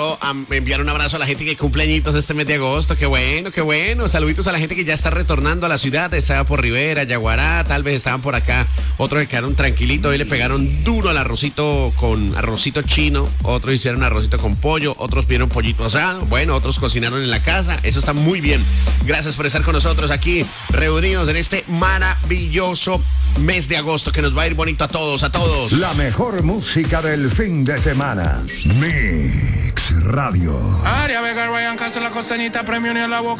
quiero enviar un abrazo a la gente que cumple añitos este mes de agosto. Qué bueno, qué bueno. Saluditos a la gente que ya está retornando a la ciudad. Estaba por Rivera, Yaguará, tal vez estaban por acá. Otros que quedaron tranquilitos. Hoy le pegaron duro al arrocito con arrocito chino. Otros hicieron arrocito con pollo. Otros pidieron pollito asado. Bueno, otros cocinaron en la casa. Eso está muy bien. Gracias por estar con nosotros aquí, reunidos en este maravilloso mes de agosto que nos va a ir bonito a todos, a todos. La mejor música del fin de semana. Mix Radio. Aria Vega, Ryan Castro, la costeñita, premio ni a la boca.